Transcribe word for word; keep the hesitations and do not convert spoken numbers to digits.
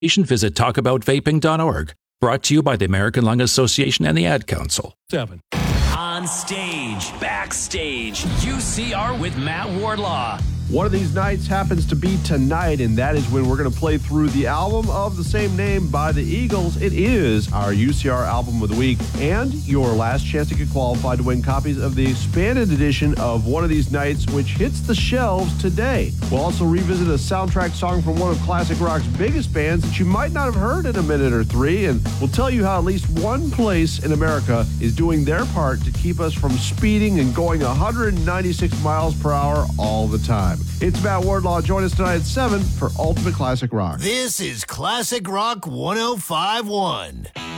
Visit talk about vaping dot org. Brought to you by the American Lung Association and the Ad Council. Seven. On stage, backstage, U C R with Matt Wardlaw. One of these nights happens to be tonight, and that is when we're going to play through the album of the same name by the Eagles. It is our U C R Album of the Week, and your last chance to get qualified to win copies of the expanded edition of One of These Nights, which hits the shelves today. We'll also revisit a soundtrack song from one of classic rock's biggest bands that you might not have heard in a minute or three, and we'll tell you how at least one place in America is doing their part to keep us from speeding and going one hundred ninety-six miles per hour all the time. It's Matt Wardlaw. Join us tonight at seven for Ultimate Classic Rock. This is Classic Rock one oh five point one.